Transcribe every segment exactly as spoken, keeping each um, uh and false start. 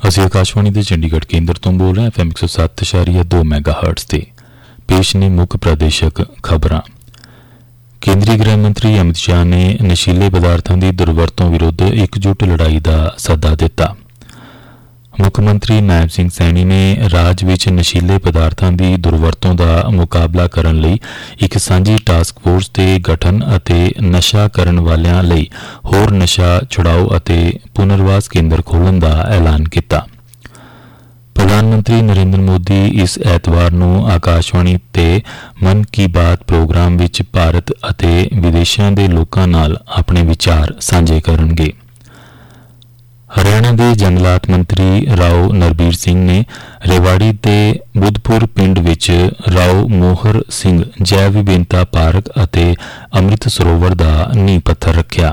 ਅਸੀਂ ਆਕਾਸ਼ਵਾਣੀ ਦੇ ਚੰਡੀਗੜ੍ਹ ਕੇਂਦਰ ਤੋਂ ਬੋਲ ਰਹੇ ਹਾਂ। ਐਫ ਐਮ ਇੱਕ ਸੌ ਸੱਤ ਇਸ਼ਾਰੀਆ ਦੋ ਮੈਗਾ ਹਰਟਜ਼ ਤੇ ਪੇਸ਼ ਨੇ ਮੁੱਖ ਪ੍ਰਦੇਸ਼ਕ ਖਬਰਾਂ। ਕੇਂਦਰੀ ਗ੍ਰਹਿ ਮੰਤਰੀ ਅਮਿਤ ਸ਼ਾਹ ਨੇ ਨਸ਼ੀਲੇ ਪਦਾਰਥਾਂ ਦੀ ਦੁਰਵਰਤੋਂ ਵਿਰੁੱਧ ਇਕਜੁੱਟ ਲੜਾਈ ਦਾ ਸੱਦਾ ਦਿੱਤਾ। ਮੁੱਖ ਮੰਤਰੀ ਨਾਇਬ ਸਿੰਘ ਸੈਣੀ ਨੇ ਰਾਜ ਵਿੱਚ ਨਸ਼ੀਲੇ ਪਦਾਰਥਾਂ ਦੀ ਦੁਰਵਰਤੋਂ ਦਾ ਮੁਕਾਬਲਾ ਕਰਨ ਲਈ ਇੱਕ ਸਾਂਝੀ ਟਾਸਕ ਫੋਰਸ ਦੇ ਗਠਨ ਅਤੇ ਨਸ਼ਾ ਕਰਨ ਵਾਲਿਆਂ ਲਈ ਹੋਰ ਨਸ਼ਾ ਛੁਡਾਊ ਅਤੇ ਪੁਨਰਵਾਸ ਕੇਂਦਰ ਖੋਲ੍ਹਣ ਦਾ ਐਲਾਨ ਕੀਤਾ। ਪ੍ਰਧਾਨ ਮੰਤਰੀ ਨਰਿੰਦਰ ਮੋਦੀ ਇਸ ਐਤਵਾਰ ਨੂੰ ਆਕਾਸ਼ਵਾਣੀ ਤੇ ਮਨ ਕੀ ਬਾਤ ਪ੍ਰੋਗਰਾਮ ਵਿੱਚ ਭਾਰਤ ਅਤੇ ਵਿਦੇਸ਼ਾਂ ਦੇ ਲੋਕਾਂ ਨਾਲ ਆਪਣੇ ਵਿਚਾਰ ਸਾਂਝੇ ਕਰਨਗੇ। ਹਰਿਆਣਾ ਦੇ ਜੰਗਲਾਤ ਮੰਤਰੀ ਰਾਓ ਨਰਬੀਰ ਸਿੰਘ ਨੇ ਰੇਵਾੜੀ ਦੇ ਬੁੱਧਪੁਰ ਪਿੰਡ ਵਿੱਚ ਰਾਓ ਮੋਹਰ ਸਿੰਘ ਜੈਵ ਵਿਭਿੰਨਤਾ ਪਾਰਕ ਅਤੇ ਅੰਮ੍ਰਿਤ ਸਰੋਵਰ ਦਾ ਨੀਂਹ ਪੱਥਰ ਰੱਖਿਆ।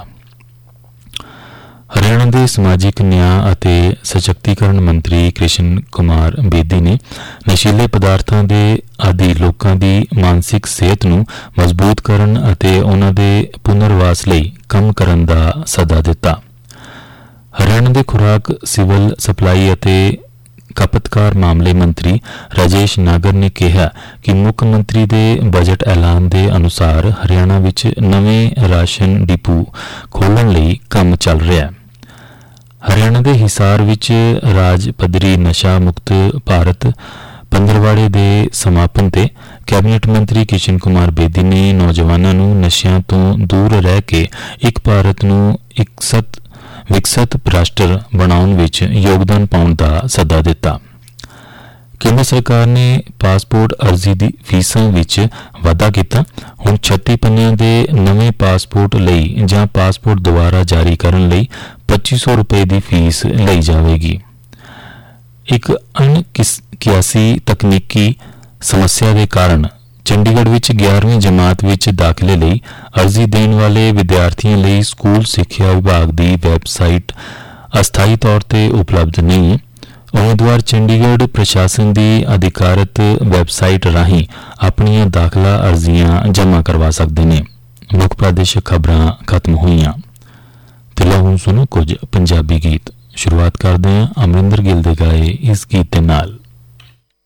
ਹਰਿਆਣਾ ਦੇ ਸਮਾਜਿਕ ਨਿਆਂ ਅਤੇ ਸਸ਼ਕਤੀਕਰਨ ਮੰਤਰੀ ਕ੍ਰਿਸ਼ਨ ਕੁਮਾਰ ਬੇਦੀ ਨੇ ਨਸ਼ੀਲੇ ਪਦਾਰਥਾਂ ਦੇ ਆਦੀ ਲੋਕਾਂ ਦੀ ਮਾਨਸਿਕ ਸਿਹਤ ਨੂੰ ਮਜ਼ਬੂਤ ਕਰਨ ਅਤੇ ਉਹਨਾਂ ਦੇ ਪੁਨਰਵਾਸ ਲਈ ਕੰਮ ਕਰਨ ਦਾ ਸੱਦਾ ਦਿੱਤਾ। ਹਰਿਆਣਾ ਦੇ ਖੁਰਾਕ, ਸਿਵਲ ਸਪਲਾਈ ਅਤੇ ਖਪਤਕਾਰ ਮਾਮਲੇ ਮੰਤਰੀ ਰਾਜੇਸ਼ ਨਾਗਰ ਨੇ ਕਿਹਾ ਕਿ ਮੁੱਖ ਮੰਤਰੀ ਦੇ ਬਜਟ ਐਲਾਨ ਦੇ ਅਨੁਸਾਰ ਹਰਿਆਣਾ ਵਿੱਚ ਨਵੇਂ ਰਾਸ਼ਨ ਡਿਪੂ ਖੋਲ੍ਹਣ ਲਈ ਕੰਮ ਚੱਲ ਰਿਹਾ ਹੈ। ਹਰਿਆਣਾ ਦੇ ਹਿਸਾਰ ਵਿੱਚ ਰਾਜ ਪੱਧਰੀ ਨਸ਼ਾ ਮੁਕਤ ਭਾਰਤ ਪੰਦਰਵਾੜੇ ਦੇ ਸਮਾਪਨ ਤੇ ਕੈਬਨਿਟ ਮੰਤਰੀ ਕ੍ਰਿਸ਼ਨ ਕੁਮਾਰ ਬੇਦੀ ਨੇ ਨੌਜਵਾਨਾਂ ਨੂੰ ਨਸ਼ਿਆਂ ਤੋਂ ਦੂਰ ਰਹਿ ਕੇ ਇੱਕ ਭਾਰਤ ਨੂੰ ਇਕਸਤ ਵਿਕਸਤ ਰਾਸ਼ਟਰ ਬਣਾਉਣ ਵਿੱਚ ਯੋਗਦਾਨ ਪਾਉਣ ਦਾ ਸੱਦਾ ਦਿੱਤਾ। ਕੇਂਦਰ ਸਰਕਾਰ ਨੇ ਪਾਸਪੋਰਟ ਅਰਜ਼ੀ ਦੀ ਫੀਸਾਂ ਵਿੱਚ ਵਾਧਾ ਕੀਤਾ। ਹੁਣ ਛੱਤੀ ਪੰਨਿਆਂ ਦੇ ਨਵੇਂ ਪਾਸਪੋਰਟ ਲਈ ਜਾਂ ਪਾਸਪੋਰਟ ਦੁਬਾਰਾ ਜਾਰੀ ਕਰਨ ਲਈ ਪੱਚੀ ਸੌ ਰੁਪਏ ਦੀ ਫੀਸ ਲਈ ਜਾਵੇਗੀ। ਇੱਕ ਅਣਕਿਆਸੀ ਤਕਨੀਕੀ ਸਮੱਸਿਆ ਦੇ ਕਾਰਨ ਚੰਡੀਗੜ੍ਹ ਵਿੱਚ ਗਿਆਰਵੀਂ ਜਮਾਤ ਵਿੱਚ ਦਾਖਲੇ ਲਈ ਅਰਜ਼ੀ ਦੇਣ ਵਾਲੇ ਵਿਦਿਆਰਥੀਆਂ ਲਈ ਸਕੂਲ ਸਿੱਖਿਆ ਵਿਭਾਗ ਦੀ ਵੈਬਸਾਈਟ ਅਸਥਾਈ ਤੌਰ ਤੇ ਉਪਲਬਧ ਨਹੀਂ ਹੈ। ਉਮੀਦਵਾਰ ਚੰਡੀਗੜ੍ਹ ਪ੍ਰਸ਼ਾਸਨ ਦੀ ਅਧਿਕਾਰਤ ਵੈਬਸਾਈਟ ਰਾਹੀਂ ਆਪਣੀਆਂ ਦਾਖਲਾ ਅਰਜ਼ੀਆਂ ਜਮ੍ਹਾਂ ਕਰਵਾ ਸਕਦੇ ਨੇ। ਮੁੱਖ ਪ੍ਰਦੇਸ਼ਕ ਖਬਰਾਂ ਖਤਮ ਹੋਈਆਂ ਤੇ ਲਓ ਹੁਣ ਸੁਣੋ ਕੁਝ ਪੰਜਾਬੀ ਗੀਤ। ਸ਼ੁਰੂਆਤ ਕਰਦੇ ਹਾਂ ਅਮਰਿੰਦਰ ਗਿੱਲ ਦੇ ਗਾਏ ਇਸ ਗੀਤ ਦੇ ਨਾਲ।